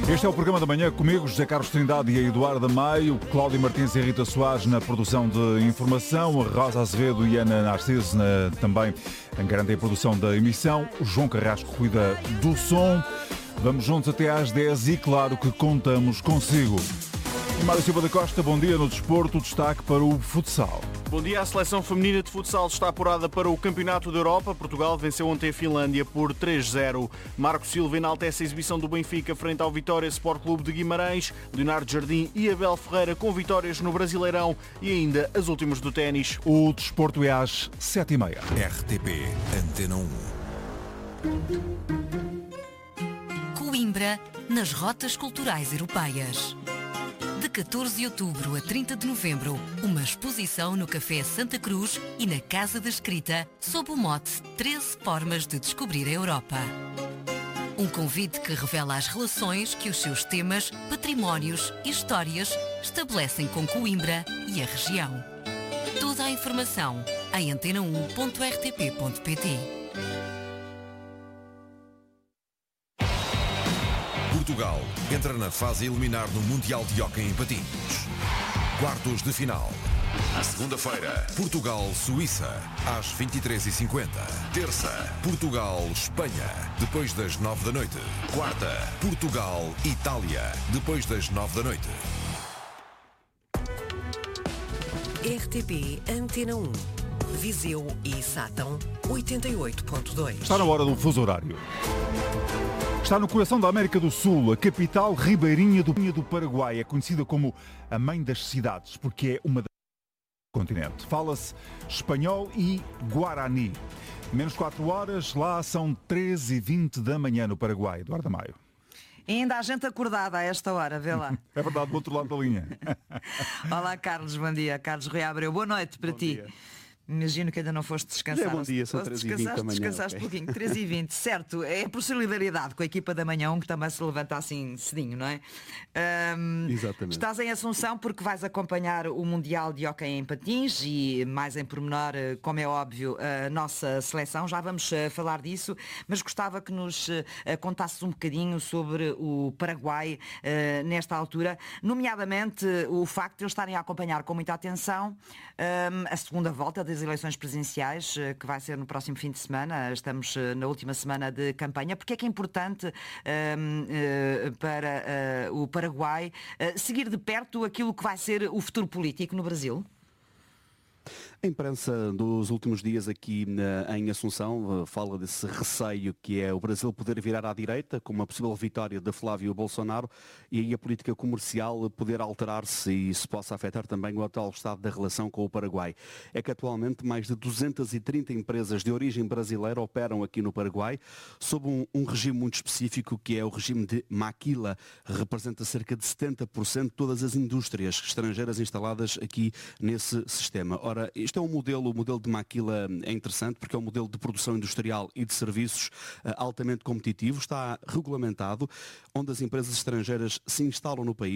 Este é o programa da manhã comigo, José Carlos Trindade e a Eduarda Maio, Cláudio Martins e Rita Soares na produção de informação, Rosa Azevedo e Ana Narciso também garantem a produção da emissão, o João Carrasco cuida do som. Vamos juntos até às 10 e claro que contamos consigo. Mário Silva da Costa, bom dia no desporto, destaque para o futsal. Bom dia, a seleção feminina de futsal está apurada para o Campeonato da Europa. Portugal venceu ontem a Finlândia por 3-0. Marco Silva enaltece a exibição do Benfica frente ao Vitória Sport Clube de Guimarães. Leonardo Jardim e Abel Ferreira com vitórias no Brasileirão e ainda as últimas do ténis. O desporto é às 7h30. RTP Antena 1. Coimbra, nas rotas culturais europeias. De 14 de outubro a 30 de novembro, uma exposição no Café Santa Cruz e na Casa da Escrita, sob o mote 13 formas de descobrir a Europa. Um convite que revela as relações que os seus temas, patrimónios e histórias estabelecem com Coimbra e a região. Toda a informação em antena1.rtp.pt. Portugal entra na fase eliminar no Mundial de Hóquei em Patins. Quartos de final. À segunda-feira, Portugal-Suíça, às 23h50. Terça, Portugal-Espanha, depois das 9 da noite. Quarta, Portugal-Itália, depois das 9 da noite. RTP Antena 1. Viseu e Sátão, 88.2. Está na hora do fuso horário. Está no coração da América do Sul, a capital ribeirinha do Paraguai. É conhecida como a mãe das cidades, porque é uma das do continente. Fala-se espanhol e guarani. Menos 4 horas, lá são 13h20 da manhã no Paraguai. Eduardo Maio. Ainda há gente acordada a esta hora, vê lá. É verdade, do outro lado da linha. Olá, Carlos, bom dia. Carlos Rui Abreu, boa noite para ti. Imagino que ainda não foste descansar. Bom dia, são 13h20 da manhã. Descansaste Okay. pouquinho, 13h20, certo. É por solidariedade com a equipa da manhã, que também se levanta assim cedinho, não é? Exatamente. Estás em Assunção porque vais acompanhar o Mundial de Hóquei em Patins e mais em pormenor, como é óbvio, a nossa seleção. Já vamos falar disso, mas gostava que nos contasses um bocadinho sobre o Paraguai nesta altura, nomeadamente o facto de eles estarem a acompanhar com muita atenção a segunda volta das eleições presidenciais, que vai ser no próximo fim de semana. Estamos na última semana de campanha. Porque é que é importante para o Paraguai seguir de perto aquilo que vai ser o futuro político no Brasil? A imprensa dos últimos dias aqui em Assunção fala desse receio que é o Brasil poder virar à direita com uma possível vitória de Flávio Bolsonaro e aí a política comercial poder alterar-se e isso possa afetar também o atual estado da relação com o Paraguai. É que atualmente mais de 230 empresas de origem brasileira operam aqui no Paraguai sob um regime muito específico que é o regime de Maquila. Representa cerca de 70% de todas as indústrias estrangeiras instaladas aqui nesse sistema. Ora, este é o modelo de Maquila é interessante porque é um modelo de produção industrial e de serviços altamente competitivo, está regulamentado, onde as empresas estrangeiras se instalam no país.